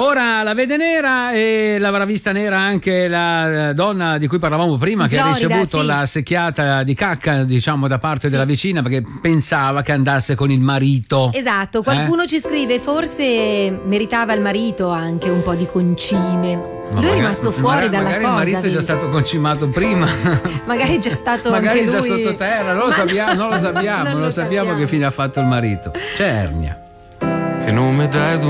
Ora la vede nera e l'avrà vista nera anche la donna di cui parlavamo prima, che Florida, ha ricevuto sì, la secchiata di cacca, diciamo, da parte della vicina, perché pensava che andasse con il marito. Esatto, qualcuno ci scrive forse meritava il marito anche un po' di concime. Lui è rimasto fuori dalla magari cosa. il marito è già stato concimato prima. Magari è già stato magari anche è già lui sottoterra, non lo sappiamo, non lo sappiamo che fine ha fatto il marito. Cernia. Che nome dai